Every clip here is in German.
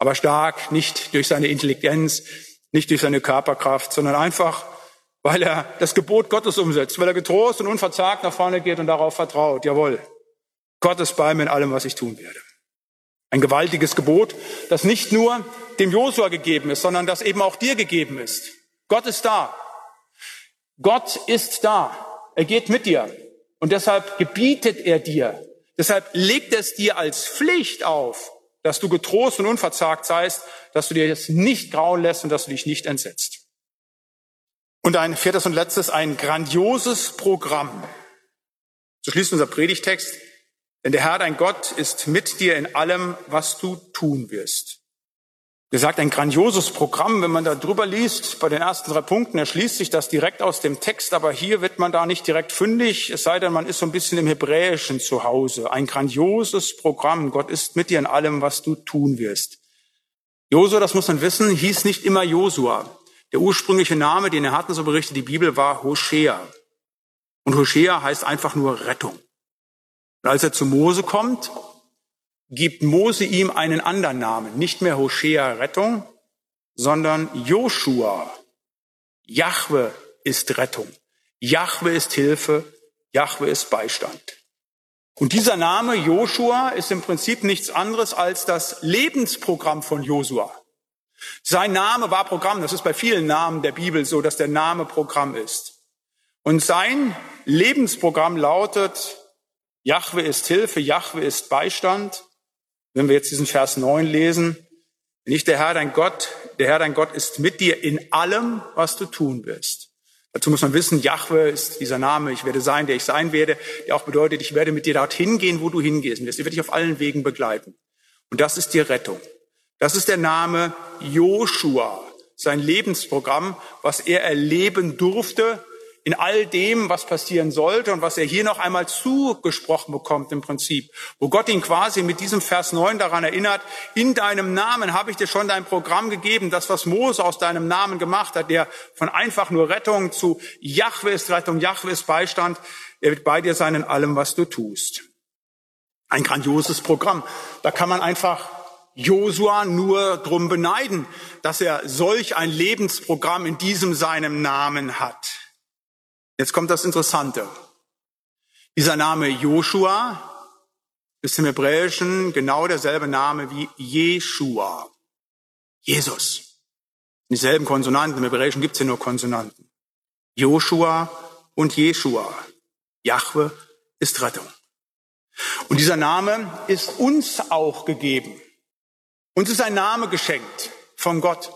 aber stark, nicht durch seine Intelligenz, nicht durch seine Körperkraft, sondern einfach, weil er das Gebot Gottes umsetzt, weil er getrost und unverzagt nach vorne geht und darauf vertraut. Jawohl, Gott ist bei mir in allem, was ich tun werde. Ein gewaltiges Gebot, das nicht nur dem Josua gegeben ist, sondern das eben auch dir gegeben ist. Gott ist da. Gott ist da. Er geht mit dir. Und deshalb gebietet er dir. Deshalb legt es dir als Pflicht auf, dass du getrost und unverzagt seist, dass du dir jetzt nicht grauen lässt und dass du dich nicht entsetzt. Und ein viertes und letztes, ein grandioses Programm. So schließt unser Predigtext. Denn der Herr, dein Gott, ist mit dir in allem, was du tun wirst. Wie gesagt, ein grandioses Programm, wenn man da drüber liest, bei den ersten 3 Punkten erschließt sich das direkt aus dem Text, aber hier wird man da nicht direkt fündig, es sei denn, man ist so ein bisschen im Hebräischen zu Hause. Ein grandioses Programm, Gott ist mit dir in allem, was du tun wirst. Josua, das muss man wissen, hieß nicht immer Josua. Der ursprüngliche Name, den er hatten, so berichtet die Bibel, war Hoshea. Und Hoshea heißt einfach nur Rettung. Und als er zu Mose kommt, gibt Mose ihm einen anderen Namen. Nicht mehr Hoshea Rettung, sondern Joshua. Jahwe ist Rettung. Jahwe ist Hilfe. Jahwe ist Beistand. Und dieser Name Joshua ist im Prinzip nichts anderes als das Lebensprogramm von Josua. Sein Name war Programm. Das ist bei vielen Namen der Bibel so, dass der Name Programm ist. Und sein Lebensprogramm lautet: Jahwe ist Hilfe, Jahwe ist Beistand. Wenn wir jetzt diesen Vers 9 lesen, nicht der Herr dein Gott ist mit dir in allem, was du tun wirst. Dazu muss man wissen, Jahwe ist dieser Name, ich werde sein, der ich sein werde, der auch bedeutet, ich werde mit dir dorthin gehen, wo du hingehst wirst. Ich werde dich auf allen Wegen begleiten. Und das ist die Rettung. Das ist der Name Joshua, sein Lebensprogramm, was er erleben durfte, in all dem, was passieren sollte und was er hier noch einmal zugesprochen bekommt im Prinzip, wo Gott ihn quasi mit diesem Vers 9 daran erinnert: In deinem Namen habe ich dir schon dein Programm gegeben, das, was Mose aus deinem Namen gemacht hat, der von einfach nur Rettung zu Jahwe ist Rettung, Jahwe ist Beistand, er wird bei dir sein in allem, was du tust. Ein grandioses Programm. Da kann man einfach Josua nur drum beneiden, dass er solch ein Lebensprogramm in diesem seinem Namen hat. Jetzt kommt das Interessante. Dieser Name Joshua ist im Hebräischen genau derselbe Name wie Jeschua, Jesus. Dieselben Konsonanten, im Hebräischen gibt es hier nur Konsonanten. Joshua und Jeschua. Jahwe ist Rettung. Und dieser Name ist uns auch gegeben. Uns ist ein Name geschenkt von Gott,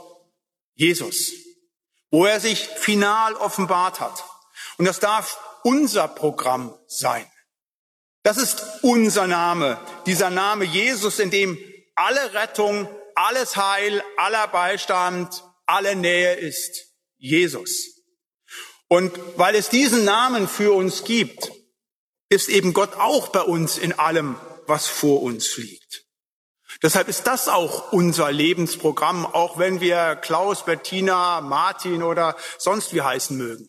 Jesus, wo er sich final offenbart hat. Und das darf unser Programm sein. Das ist unser Name, dieser Name Jesus, in dem alle Rettung, alles Heil, aller Beistand, alle Nähe ist. Jesus. Und weil es diesen Namen für uns gibt, ist eben Gott auch bei uns in allem, was vor uns liegt. Deshalb ist das auch unser Lebensprogramm, auch wenn wir Klaus, Bettina, Martin oder sonst wie heißen mögen.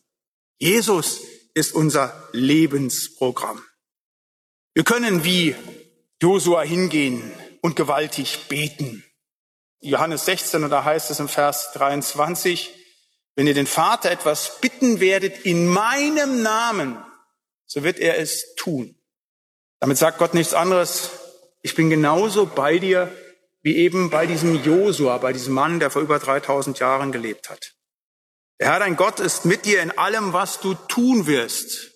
Jesus ist unser Lebensprogramm. Wir können wie Josua hingehen und gewaltig beten. Johannes 16, und da heißt es im Vers 23, wenn ihr den Vater etwas bitten werdet in meinem Namen, so wird er es tun. Damit sagt Gott nichts anderes: Ich bin genauso bei dir wie eben bei diesem Josua, bei diesem Mann, der vor über 3000 Jahren gelebt hat. Der Herr, dein Gott, ist mit dir in allem, was du tun wirst.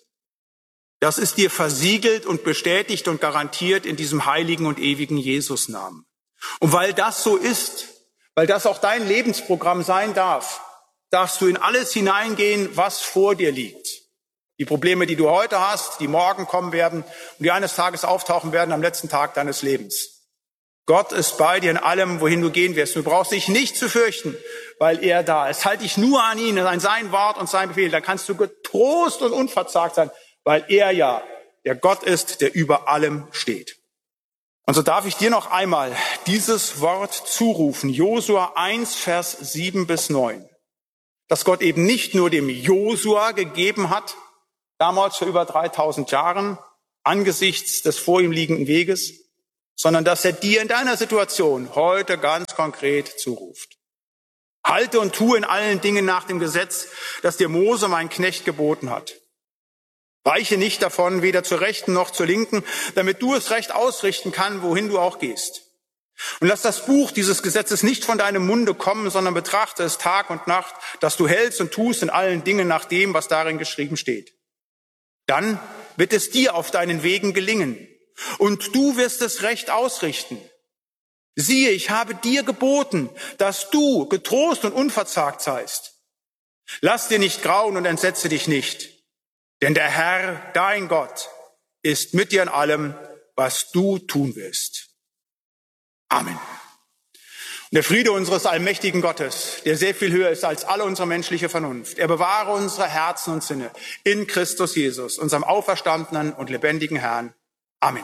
Das ist dir versiegelt und bestätigt und garantiert in diesem heiligen und ewigen Jesus-Namen. Und weil das so ist, weil das auch dein Lebensprogramm sein darf, darfst du in alles hineingehen, was vor dir liegt. Die Probleme, die du heute hast, die morgen kommen werden und die eines Tages auftauchen werden am letzten Tag deines Lebens. Gott ist bei dir in allem, wohin du gehen wirst. Du brauchst dich nicht zu fürchten, weil er da ist. Halt dich nur an ihn, an sein Wort und sein Befehl. Da kannst du getrost und unverzagt sein, weil er ja der Gott ist, der über allem steht. Und so darf ich dir noch einmal dieses Wort zurufen. Josua 1, Vers 7 bis 9. Dass Gott eben nicht nur dem Josua gegeben hat, damals vor über 3000 Jahren, angesichts des vor ihm liegenden Weges, sondern dass er dir in deiner Situation heute ganz konkret zuruft. Halte und tue in allen Dingen nach dem Gesetz, das dir Mose, mein Knecht, geboten hat. Weiche nicht davon, weder zur Rechten noch zur Linken, damit du es recht ausrichten kannst, wohin du auch gehst. Und lass das Buch dieses Gesetzes nicht von deinem Munde kommen, sondern betrachte es Tag und Nacht, dass du hältst und tust in allen Dingen nach dem, was darin geschrieben steht. Dann wird es dir auf deinen Wegen gelingen und du wirst es recht ausrichten. Siehe, ich habe dir geboten, dass du getrost und unverzagt seist. Lass dir nicht grauen und entsetze dich nicht, denn der Herr, dein Gott, ist mit dir in allem, was du tun wirst. Amen. Und der Friede unseres allmächtigen Gottes, der sehr viel höher ist als alle unsere menschliche Vernunft, er bewahre unsere Herzen und Sinne in Christus Jesus, unserem auferstandenen und lebendigen Herrn. Amen.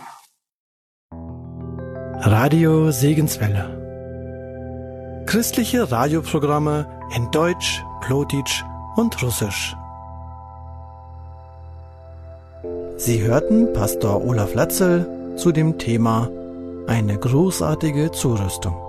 Radio Segenswelle. Christliche Radioprogramme in Deutsch, Plotitsch und Russisch. Sie hörten Pastor Olaf Latzel zu dem Thema Eine großartige Zurüstung.